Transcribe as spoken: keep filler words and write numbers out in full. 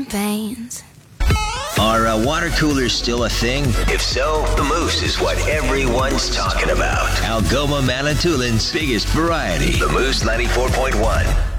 veins. Are uh, water coolers still a thing? If so, the Moose is what everyone's talking about. Algoma Manitoulин's biggest variety. The Moose ninety-four point one.